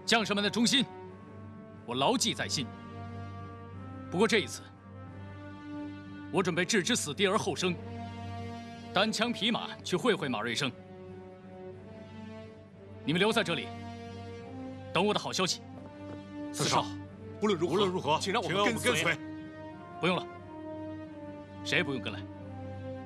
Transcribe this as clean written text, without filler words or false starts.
将士们的忠心，我牢记在心。不过这一次，我准备置之死地而后生，单枪匹马去会会马瑞生。你们留在这里，等我的好消息。 四少，无论如何，请让我们跟随。 不用了，谁也不用跟来。